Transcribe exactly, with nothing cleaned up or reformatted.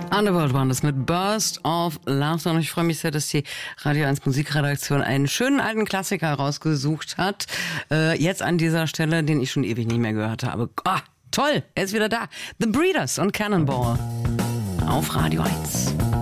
Underworld waren das mit Burst of Laughter und ich freue mich sehr, dass die Radio eins Musikredaktion einen schönen alten Klassiker rausgesucht hat. Äh, jetzt an dieser Stelle, den ich schon ewig nicht mehr gehört habe. Oh, toll, er ist wieder da. The Breeders und Cannonball auf Radio eins.